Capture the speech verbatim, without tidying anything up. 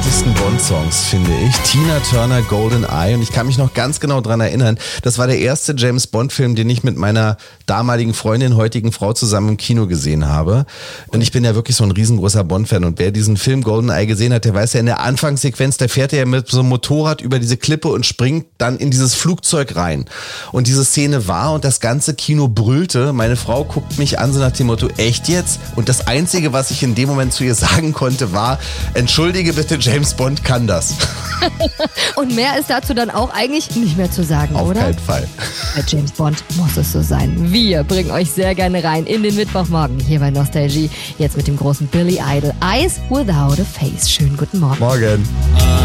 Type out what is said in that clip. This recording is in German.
großartigsten Bond-Songs, finde ich. Tina Turner, Golden Eye. Und ich kann mich noch ganz genau dran erinnern, das war der erste James-Bond-Film, den ich mit meiner damaligen Freundin, heutigen Frau zusammen im Kino gesehen habe. Und ich bin ja wirklich so ein riesengroßer Bond-Fan. Und wer diesen Film Golden Eye gesehen hat, der weiß ja in der Anfangssequenz, der fährt ja mit so einem Motorrad über diese Klippe und springt dann in dieses Flugzeug rein. Und diese Szene war und das ganze Kino brüllte. Meine Frau guckt mich an, so nach dem Motto, echt jetzt? Und das Einzige, was ich in dem Moment zu ihr sagen konnte, war, entschuldige bitte, James Bond kann das. Und mehr ist dazu dann auch eigentlich nicht mehr zu sagen, Auf oder? Auf keinen Fall. Bei James Bond muss es so sein. Wir bringen euch sehr gerne rein in den Mittwochmorgen hier bei Nostalgie. Jetzt mit dem großen Billy Idol, Eyes Without a Face. Schönen guten Morgen. Morgen.